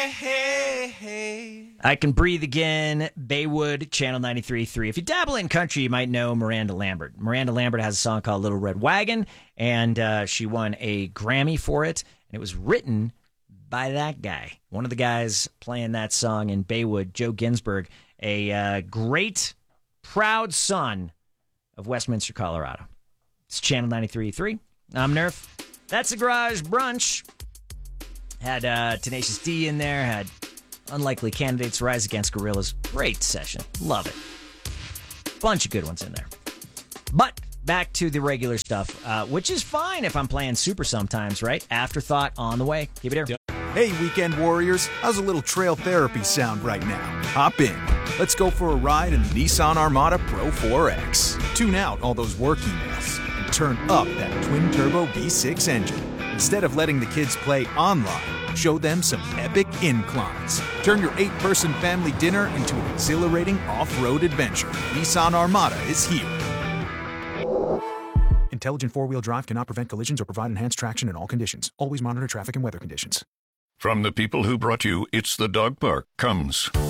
I Can Breathe Again, Baywood, Channel 93.3. If you dabble in country, you might know Miranda Lambert. Miranda Lambert has a song called Little Red Wagon, and she won a Grammy for it, and it was written by that guy. One of the guys playing that song in Baywood, Joe Ginsberg, a great, proud son of Westminster, Colorado. It's Channel 93.3. I'm Nerf. That's the Garage Brunch. Had Tenacious D in there, had Unlikely Candidates, Rise Against Gorillas. Great session. Love it. Bunch of good ones in there. But back to the regular stuff, which is fine if I'm playing Super sometimes, right? Afterthought on the way. Keep it here. Hey, weekend warriors. How's a little trail therapy sound right now? Hop in. Let's go for a ride in the Nissan Armada Pro 4X. Tune out all those work emails and turn up that twin-turbo V6 engine. Instead of letting the kids play online, show them some epic inclines. Turn your 8-person family dinner into an exhilarating off-road adventure. Nissan Armada is here. Intelligent four-wheel drive cannot prevent collisions or provide enhanced traction in all conditions. Always monitor traffic and weather conditions. From the people who brought you It's the Dog Park comes